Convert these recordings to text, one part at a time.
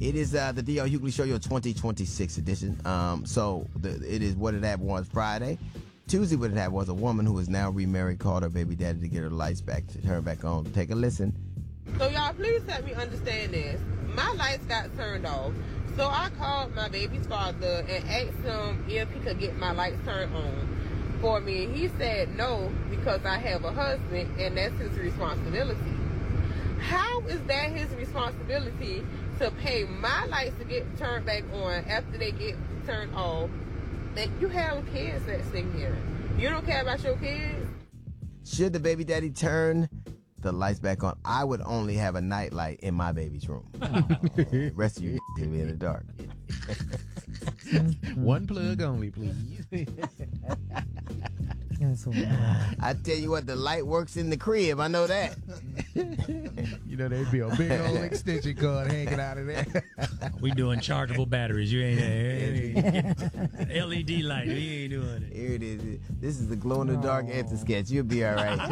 It is the D.L. Hughley Show, your 2026 edition. It is What It Happened Was Friday. Tuesday, What It Happened Was a woman who is now remarried called her baby daddy to get her lights back, to turn back on. Take a listen. So y'all, please help me understand this. My lights got turned off. So I called my baby's father and asked him if he could get my lights turned on for me. He said no, because I have a husband and that's his responsibility. How is that his responsibility to pay my lights to get turned back on after they get turned off? And you have kids that's sitting here. You don't care about your kids? Should the baby daddy turn the lights back on? I would only have a night light in my baby's room. The rest of you can be in the dark. One plug only, please. I tell you what, the light works in the crib. I know that. You know, there'd be a big old extension cord hanging out of there. We doing chargeable batteries. You ain't LED light. We ain't doing it. Here it is. This is the glow in the dark Etch-a-Sketch. You'll be all right.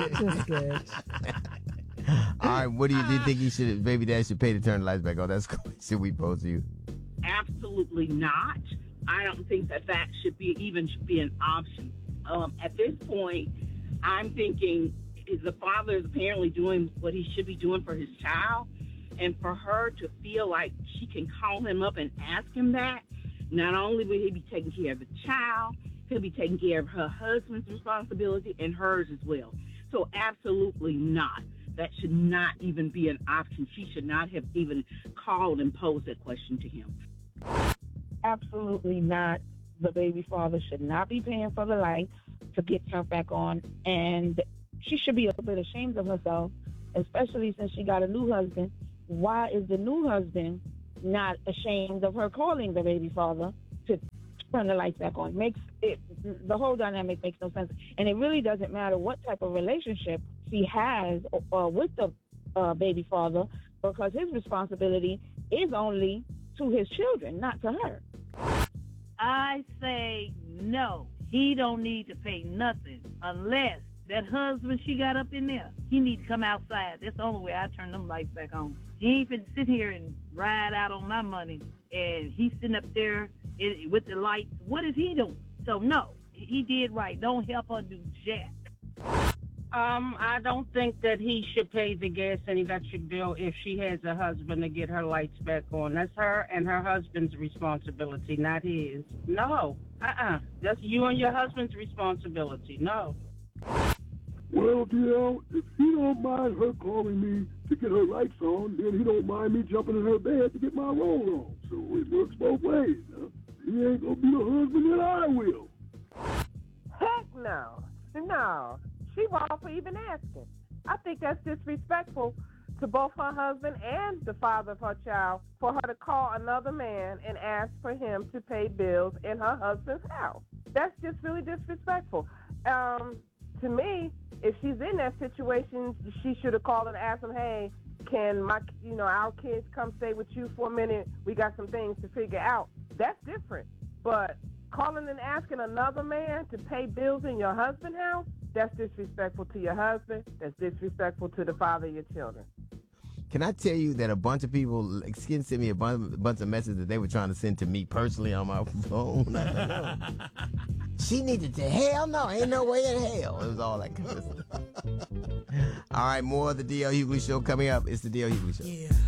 All right, what do you think baby dad should pay to turn the lights back on? That's the question we pose to you. Absolutely not. I don't think that should be an option. At this point, I'm thinking the father is apparently doing what he should be doing for his child, and for her to feel like she can call him up and ask him that, not only will he be taking care of the child, he'll be taking care of her husband's responsibility and hers as well. So absolutely not. That should not even be an option. She should not have even called and posed that question to him. Absolutely not. The baby father should not be paying for the lights to get turned back on, and she should be a little bit ashamed of herself, especially since she got a new husband. Why is the new husband not ashamed of her calling the baby father to turn the lights back on? The whole dynamic makes no sense, and it really doesn't matter what type of relationship she has with the baby father, because his responsibility is only to his children, not to her. I say no. He don't need to pay nothing unless that husband she got up in there, he need to come outside. That's the only way I turn them lights back on. He ain't finna sit here and ride out on my money, and he's sitting up there with the lights. What is he doing? So no, he did right. Don't help her do jack. I don't think that he should pay the gas and electric bill if she has a husband to get her lights back on. That's her and her husband's responsibility, not his. No. That's you and your husband's responsibility. No. Well, DL, if he don't mind her calling me to get her lights on, then he don't mind me jumping in her bed to get my roll on. So it works both ways. Huh? He ain't gonna be the husband that I will. Heck no. No. She wrong for even asking. I think that's disrespectful to both her husband and the father of her child for her to call another man and ask for him to pay bills in her husband's house. That's just really disrespectful. To me, if she's in that situation, she should have called and asked him, hey, can our kids come stay with you for a minute? We got some things to figure out. That's different. But calling and asking another man to pay bills in your husband's house, that's disrespectful to your husband. That's disrespectful to the father of your children. Can I tell you that a bunch of people sent me a bunch of messages that they were trying to send to me personally on my phone? She needed to, hell no, ain't no way in hell. It was all that kind of stuff. All right, more of the D.L. Hughley Show coming up. It's the D.L. Hughley Show. Yeah.